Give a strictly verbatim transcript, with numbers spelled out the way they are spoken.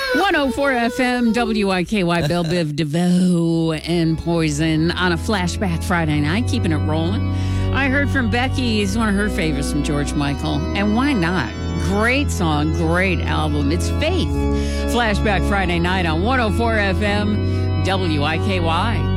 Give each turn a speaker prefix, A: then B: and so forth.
A: one oh four F M, W I K Y, Belle Biv DeVoe and Poison on a Flashback Friday night, keeping it rolling. I heard from Becky, it's one of her favorites from George Michael, and why not? Great song, great album. It's Faith. Flashback Friday night on one oh four F M, W I K Y.